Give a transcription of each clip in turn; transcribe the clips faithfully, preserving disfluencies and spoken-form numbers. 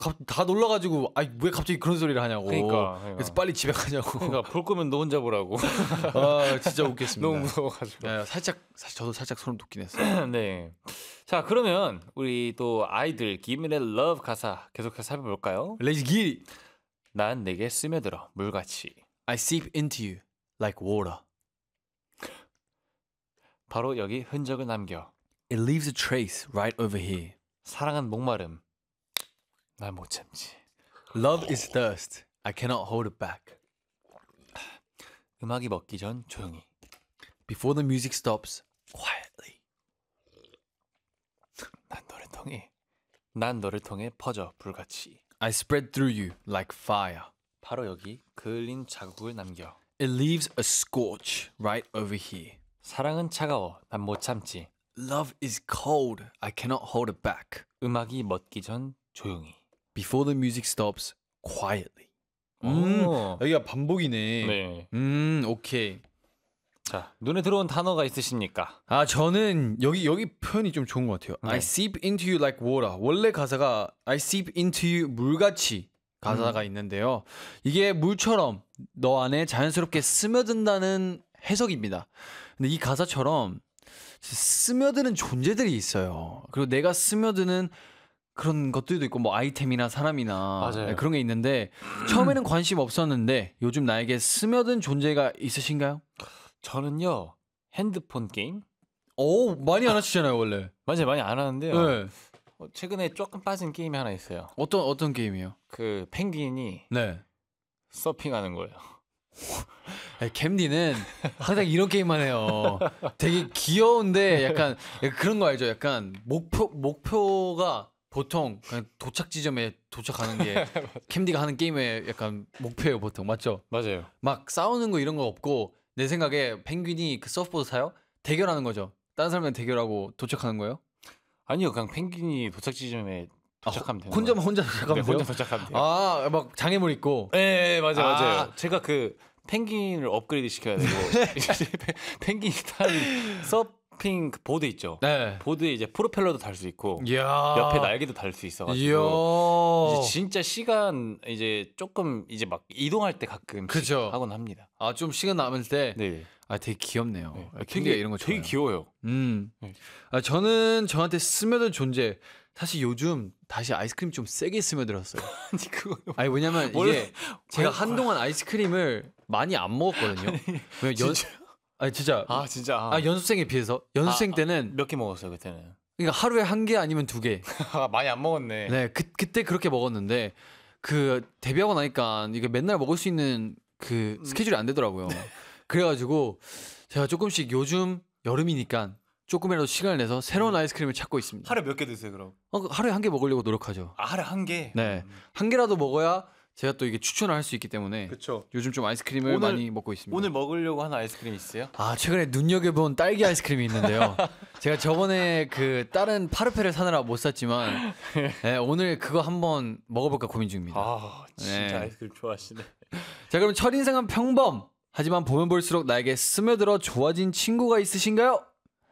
다 놀라가지고 아 왜 갑자기 그런 소리를 하냐고. 그러니까, 그러니까. 그래서 빨리 집에 가냐고. 그러니까 볼 거면 너 혼자 보라고. 아 진짜 웃겼습니다. 너무 무서워가지고. 네, 살짝 사실 저도 살짝 소름 돋긴 했어요. 네. 자 그러면 우리 또 아이들 Give Me That Love 가사 계속해서 살펴볼까요? Let's get it. 난 내게 스며들어 물같이. I seep into you like water. 바로 여기 흔적을 남겨. It leaves a trace right over here. 사랑한 목마름. 날 못 참지. Love is thirst. I cannot hold it back. 음악이 먹기 전 조용히. Before the music stops, quietly. 난 너를 통해. 난 너를 통해 퍼져 불같이. I spread through you like fire. 바로 여기 그을린 자국을 남겨. It leaves a scorch right over here. 사랑은 차가워. 난 못 참지. Love is cold. I cannot hold it back. 음악이 멎기 전 조용히. Before the music stops, quietly. 음, 오. 여기가 반복이네. 네. 음, 오케이. 자, 눈에 들어온 단어가 있으십니까? 아, 저는 여기 여기 표현이 좀 좋은 것 같아요. 네. I seep into you like water. 원래 가사가 I seep into you 물같이 가사가 음. 있는데요. 이게 물처럼 너 안에 자연스럽게 스며든다는 해석입니다. 근데 이 가사처럼 스며드는 존재들이 있어요. 그리고 내가 스며드는 그런 것들도 있고 뭐 아이템이나 사람이나 맞아요. 네, 그런 게 있는데 처음에는 관심 없었는데 요즘 나에게 스며든 존재가 있으신가요? 저는요. 핸드폰 게임? 오 많이 안 하시잖아요 원래. 맞아요. 많이 안 하는데요. 네. 어, 최근에 조금 빠진 게임이 하나 있어요. 어떤 어떤 게임이요? 그 펭귄이 네. 서핑하는 거예요. 아니, 캠디는 항상 이런 게임만 해요. 되게 귀여운데 약간, 약간 그런 거 알죠? 약간 목표 목표가 보통 그냥 도착 지점에 도착하는 게 캠디가 하는 게임의 약간 목표예요 보통 맞죠? 맞아요. 막 싸우는 거 이런 거 없고 내 생각에 펭귄이 그 서프보드 타요? 대결하는 거죠. 다른 사람이랑 대결하고 도착하는 거예요? 아니요. 그냥 펭귄이 도착 지점에 도착하면 되는 혼자만 거예요. 혼자 네, 도착하면 돼요? 혼자 도착하면 돼요. 아, 막 장애물 있고. 네, 네, 맞아요. 아. 맞아요. 제가 그 펭귄을 업그레이드 시켜야 되고 이제 펭귄이 탄 서핑 그 보드 있죠. 네. 보드에 이제 프로펠러도 달 수 있고 이야. 옆에 날개도 달 수 있어가지고 이야. 이제 진짜 시간 이제 조금 이제 막 이동할 때 가끔 그죠. 하곤 합니다. 아, 좀 시간 남을 때. 네, 아, 되게 귀엽네요. 네. 아, 캠디가 이런 거 되게 좋아해요. 귀여워요. 음. 네. 아, 저는 저한테 스며든 존재. 사실 요즘 다시 아이스크림 좀 세게 스며들었어요. 아니 그거 아니 왜냐면 원래- 이게 제가 아니, 한동안 아이스크림을 많이 안 먹었거든요. 왜냐면 연, 진짜? 아니 진짜. 아 진짜 아, 아, 연습생에 비해서 연습생 아, 때는 몇 개 먹었어요 그때는. 그러니까 하루에 한 개 아니면 두 개. 아, 많이 안 먹었네. 네, 그 그때 그렇게 먹었는데 그 데뷔하고 나니까 이게 맨날 먹을 수 있는 그 음. 스케줄이 안 되더라고요. 그래가지고 제가 조금씩 요즘 여름이니까 조금이라도 시간을 내서 새로운 아이스크림을 찾고 있습니다. 하루에 몇 개 드세요 그럼? 어, 하루에 한 개 먹으려고 노력하죠. 아, 하루에 한 개. 네, 한 개라도 먹어야 제가 또 이게 추천을 할 수 있기 때문에 그렇죠. 요즘 좀 아이스크림을 오늘- 많이 먹고 있습니다. 오늘 먹으려고 하는 아이스크림 있어요? 아 최근에 눈여겨본 딸기 아이스크림이 있는데요. 제가 저번에 그 다른 파르페를 사느라 못 샀지만 네, 오늘 그거 한번 먹어볼까 고민 중입니다. 아 진짜 네. 아이스크림 좋아하시네. 자 그럼 첫인상은 평범 하지만 보면 볼수록 나에게 스며들어 좋아진 친구가 있으신가요?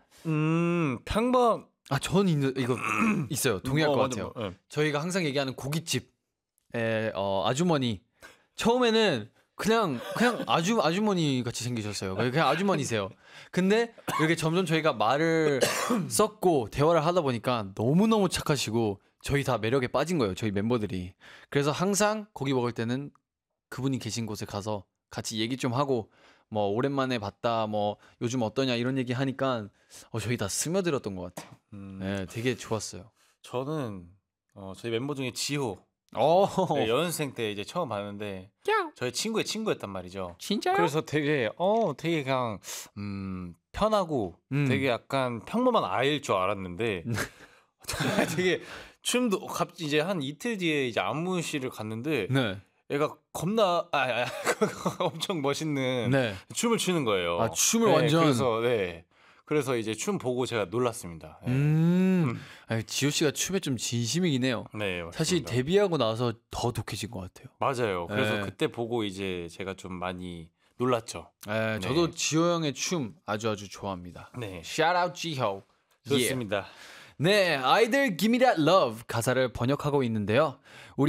음 평범. 아 전 있는 이거 있어요. 동의할 어, 것 맞아, 같아요. 뭐, 예. 저희가 항상 얘기하는 고깃집의 어, 아주머니 처음에는 그냥 그냥 아주 아주머니 같이 생기셨어요. 그냥 아주머니세요. 근데 이렇게 점점 저희가 말을 섞고 대화를 하다 보니까 너무 너무 착하시고 저희 다 매력에 빠진 거예요. 저희 멤버들이. 그래서 항상 고기 먹을 때는 그분이 계신 곳에 가서 같이 얘기 좀 하고 뭐 오랜만에 봤다 뭐 요즘 어떠냐 이런 얘기 하니까 어, 저희 다 스며들었던 것 같아요. 음, 네, 되게 좋았어요. 저는 어, 저희 멤버 중에 지호 어, 네, 연습생 때 이제 처음 봤는데 저희 친구의 친구였단 말이죠. 진짜요? 그래서 되게 어 되게 그냥 음 편하고 음. 되게 약간 평범한 아이일 줄 알았는데 되게 춤도 갑자기 이제 한 이틀 뒤에 이제 안무실을 갔는데 네, 얘가 겁나 아, 아 엄청 멋있는 네. 춤을 추는 거예요. 아 춤을 네, 완전. 그래서 네 그래서 이제 춤 보고 제가 놀랐습니다. 네, 음, 음. 아니, 지호 씨가 춤에 좀 진심이긴 해요. 네 사실 맞습니다. 데뷔하고 나서 더 독해진 것 같아요. 맞아요. 그래서 네. 그때 보고 이제 제가 좀 많이 놀랐죠. 에, 저도 네. 지호 형의 춤 아주 아주 좋아합니다. 네 Shout out 지호. 예. 좋습니다. 네, 아이들 Give Me That Love 가사를 번역하고 있는데요.